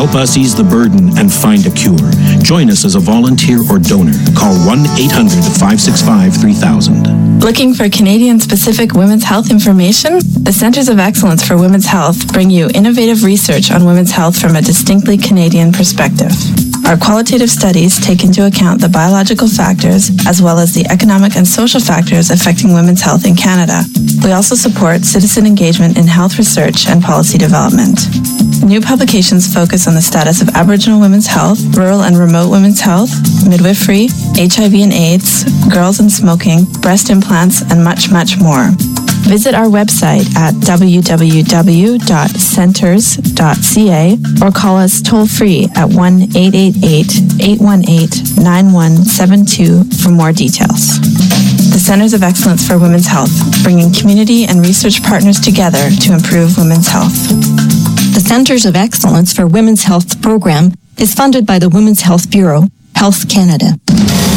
Help us ease the burden and find a cure. Join us as a volunteer or donor. Call 1-800-565-3000. Looking for Canadian-specific women's health information? The Centers of Excellence for Women's Health bring you innovative research on women's health from a distinctly Canadian perspective. Our qualitative studies take into account the biological factors as well as the economic and social factors affecting women's health in Canada. We also support citizen engagement in health research and policy development. New publications focus on the status of Aboriginal women's health, rural and remote women's health, midwifery, HIV and AIDS, girls and smoking, breast implants, and much, much more. Visit our website at www.centers.ca or call us toll-free at 1-888-818-9172 for more details. The Centers of Excellence for Women's Health, bringing community and research partners together to improve women's health. The Centers of Excellence for Women's Health program is funded by the Women's Health Bureau, Health Canada.